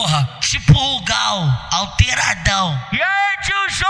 porra. Tipo o Gal, alteradão. E aí, tio Jô?